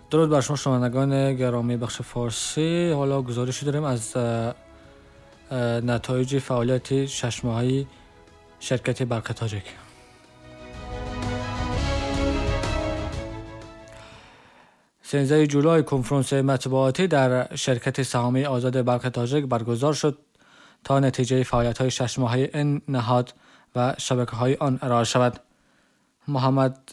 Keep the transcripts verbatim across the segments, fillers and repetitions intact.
درود بر شما شنوندگان گرامی بخش فارسی. حالا گزارشی داریم از نتایج فعالیت شش ماهه شرکت برق تاجیک. سیزدهم جولای کنفرانس مطبوعاتی در شرکت سهامی آزاد برق تاجیک برگزار شد تا نتیجه فعالیت‌های شش ماهه این نهاد و شبکه‌های آن ارائه شود. محمد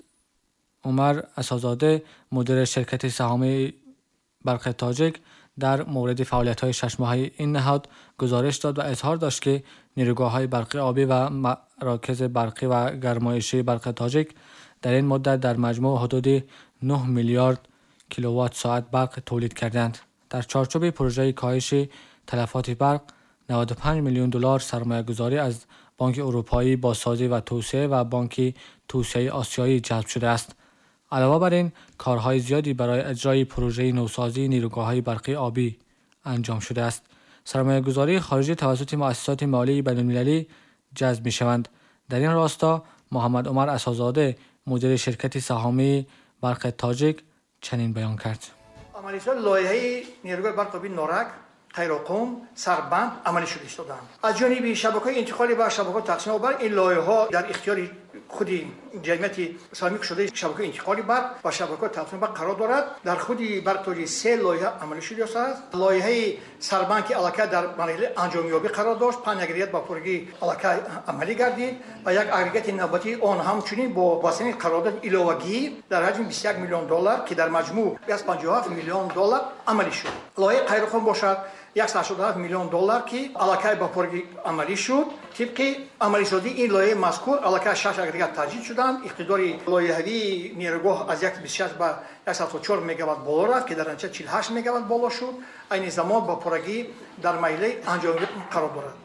عمر اسدزاده مدیر شرکت سهامی برق تاجیک در مورد فعالیت‌های شش ماهه این نهاد گزارش داد و اظهار داشت که نیروگاه‌های برقی آبی و مراکز برقی و گرمایشی برق تاجیک در این مدت در مجموع حدود نه میلیارد کیلووات ساعت برق تولید کردند. در چارچوب پروژه کاهش تلفات برق، نود و پنج میلیون دلار سرمایه‌گذاری از بانک اروپایی بازسازی و توسعه و بانک توسعه آسیایی جلب شده است. علاوه بر این، کارهای زیادی برای اجرای پروژه نوسازی نیروگاه‌های برقی آبی انجام شده است. سرمایه‌گذاری خارجی توسط مؤسسات مالی بین‌المللی جذب می‌شوند. در این راستا محمد عمر اسدزاده مدیر شرکت سهامی برق تاجیک چنین بیان کرد: عملیات لایحه نیروگاه برق آبی نورک، قیراقم، سربند عملی شده شدند. از جانب شبکه‌های انتقالی و شبکه‌های تقسیم برق این لایحه‌ها در اختیار خود جمعیت سهامی شده شبکه انتقالی برق و شبکه‌های تقسیم برق قرار دارد. در خود برق تاجیک سه لایحه عملی شده است. لایحه سربند که الکی در مرحله انجامیابی قرار داشت، پنج اگریگات با پروژه الکی عملی گردید و یک اگریگات نوبتی آن همچنین با واسطه قرارداد ایلاوگی در حجم بیست و یک میلیون دلار که در مجموع بیست و پنجاه و هفت میلیون دلار عملی شد. لایحه قیراقم باشد صد و هشتاد و هفت میلیون دلار که الکی با پروژه عملی شد. طبق عملی شدی این لایحه مذکور الکی شش اگریگات تجدید شدند. اقتدار لایحه‌ای نیروگاه از بیست و شش به صد و هفتاد و چهار مگاوات بالا رفت که در نتیجه چهل و هشت مگاوات بالا شد. این زمان با پروژه در مرحله انجامی قرار دارد.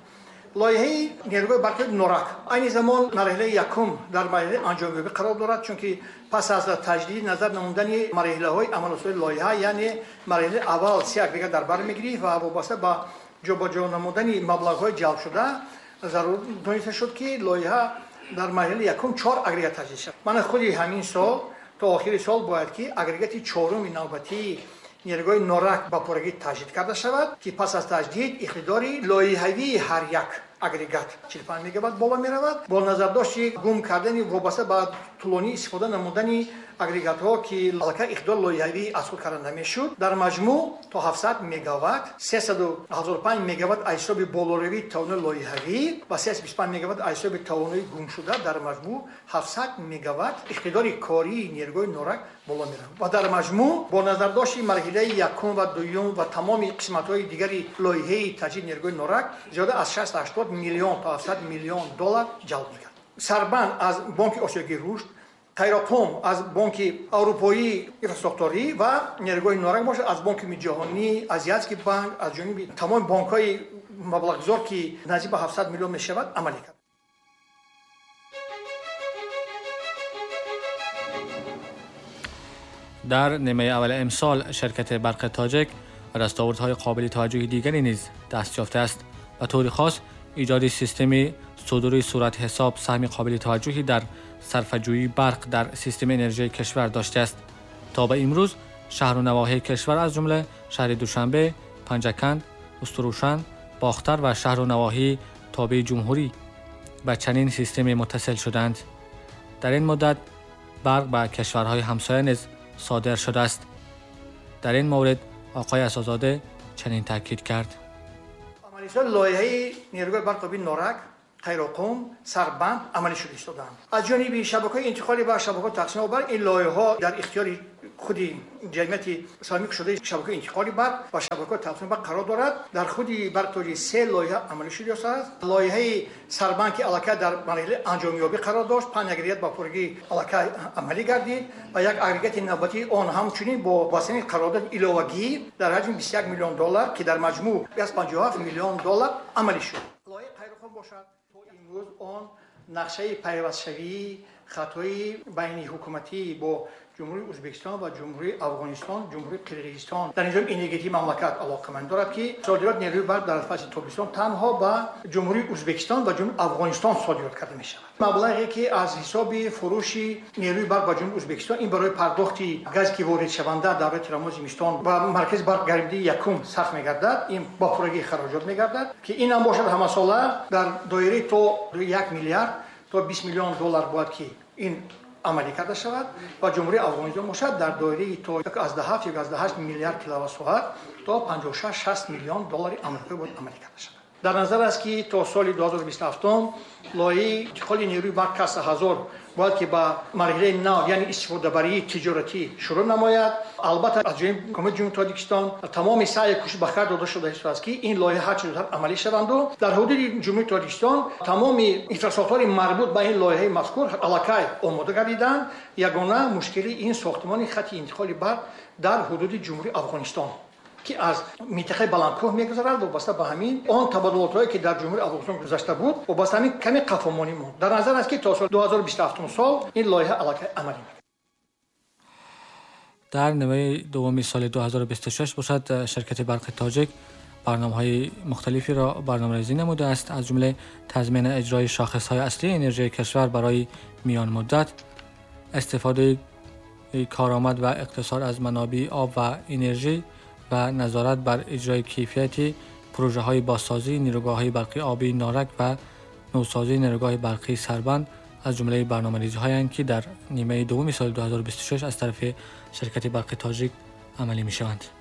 لایحه نیروگاه برق نورک این زمان مرحله یکم در مرحله انجامی قرار دارد، چون که پس از تجدید نظر نمودن مرحله های عملیات لایحه، یعنی مرحله اول سه اگریگات در بر میگیری و وابسته به جابجا نمودن مبلغ های جلب شده ضرور دانسته شد که لایحه در مرحله یکم چهار اگریگات تجدید شد. من خودی همین سال تا آخر سال باید که اگریگات چهارم نوبتی نیروگاه نورک با پروژه تجدید کرده شود که پس از تجدید اقتداری لایحه‌ای هر یک اگریگات چهل و پنج مگاوات بالا می رود. با نظر داشت گم کردن وابسته به طولانی استفاده نمودن اگریگات ها که الکی اقتدار لایحه‌ای از خود کرده نمیشد، در مجموع تا هفتصد مگاوات سیصد و هفتاد و پنج مگاوات از حساب بالاروی توان لایحه‌ای و سیصد و بیست و پنج مگاوات از حساب توان گم شده، در مجموع هفتصد مگاوات اقتدار کاری نیروگاه نورک بالا می رود. و در مجموع با نظر داشت مرحله یکم و دوم و تمام قسمت‌های دیگری لایحه تجدید نیروگاه نورک زیاده از شصت تا هشتاد میلیون تا هفتصد میلیون دلار جلب می‌کرد. سربند از بانک آسیایی رشد، قیراقم از بانک اروپایی انفراستراکتوری و نیروگاه نورک باشد از بانک جهانی، آزیاتسکی بانک، از جانب تمام بانک‌های مبلغ‌گذار که نزدیک به هفتصد میلیون میشود عملی کرد. در نیمه اول امسال شرکت برق تاجیک و دستاوردهای قابل توجه دیگری نیز دست یافته است. به طور خاص ایجاد سیستم صدور صورت حساب سهم قابل توجهی در صرفه‌جویی برق در سیستم انرژی کشور داشته است. تا به امروز شهر و نواحی کشور از جمله شهر دوشنبه، پنجکند، استروشن، باختر و شهر و نواحی تابع جمهوری به چنین سیستم متصل شدند. در این مدت برق به کشورهای همسایه نیز صادر شده است. در این مورد آقای اسدزاده چنین تاکید کرد: عملیات لایحه نیروگاه برق آبی نورک، قیراقم، سربند عملی شده شدند. از جانب شبکه‌های انتقالی و شبکه‌های تقسیم برق این لایحه‌ها در اختیار خود جمعیت سهامی شده شبکه انتقالی برق و شبکه‌های تقسیم برق قرار دارد. در خود برق تاجیک سه لایحه عملی شده است. لایحه سربند که الکی در مرحله انجامیابی قرار داشت، پنج اگریگات با پروژه الکی عملی گردید و یک اگریگات نوبتی آن همچنین با واسطه قرارداد ایلاوگی در حجم بیست و یک میلیون دلار که در مجموع بیست و پنجاه و هفت میلیون دلار عملی شد. لایحه قیراقم باشد امروز آن نقشه پیوستشوی خطای بین حکومتی با جمهوری ازبکستان و جمهوری افغانستان، جمهوری قرقیزستان در نظام انرژتیکی مملکت علاقه‌مند دارد که صادرات نیروی برق در فصل تابستان تنها به جمهوری ازبکستان و جمهوری افغانستان صادرات کرده می شود. مبلغی که از حساب فروش نیروی برق به جمهوری ازبکستان این برای پرداخت گاز که وارد شونده در ترمز زمستان و مرکز برق گرمدی یکم صرف می‌گردد، این با پورگی خراجات می‌گردد که این هم باشد همه ساله در دایره تا یک میلیارد تا بیست میلیون دلار باید که این عملی کرده شود و جمهوری افغانستان باشد در دایره تا از ده هفت یا از ده هشت میلیارد کیلووات ساعت تا پنجاه و شش شصت میلیون دلار آمریکایی باید عملی کرده شود. در نظر است که تا سال دو هزار و بیست و هفت لایحه انتقال نیروی برق کسر هزار باید که به مرحله نو یعنی استفاده بری تجارتی شروع نماید. البته از جانب حکومت جمهوری تاجیکستان تمام سعی کوشش به کار داده شده است که این لایحه هر چه زودتر عملی شوند و در حدود جمهوری تاجیکستان تمام اینفراستراکچور مربوط به این لایحه مذکور علاقه آماده گردیدند. یگانه مشکلی این ساختمان خط انتقال برق در حدود جمهوری افغانستان که از منطقه بلندکوه میگذرد و وابسته به همین آن تبادلات‌هایی که در جمهوری افغانستان گذشته بود و وابسته همین کمی قفامانی مون. در نظر است که تا سال دو هزار و بیست و هفت سال این لایحه علاقه عملی می‌شود. در نیمه دوم سال دو هزار و بیست و شش باشد شرکت برق تاجیک برنامه‌های مختلفی را برنامه‌ریزی نموده است، از جمله تضمین اجرای شاخص‌های اصلی انرژی کشور برای میان مدت، استفاده کارآمد و اقتصاد از منابع آب و انرژی و نظارت بر اجرای کیفیتی پروژه‌های بازسازی نیروگاه‌های برقی آبی نارک و نوسازی نیروگاه برقی سربند از جمله برنامه‌ریزی‌هایی که در نیمه دوم سال دو هزار و بیست و شش از طرف شرکت برق تاجیک عملی می‌شوند.